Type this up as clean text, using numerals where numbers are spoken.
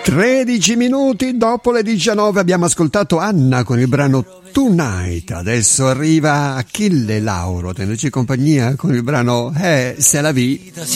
13 minuti dopo le 19 abbiamo ascoltato Anna con il brano Tonight. Adesso arriva Achille Lauro a tenerci compagnia con il brano C'est la vie.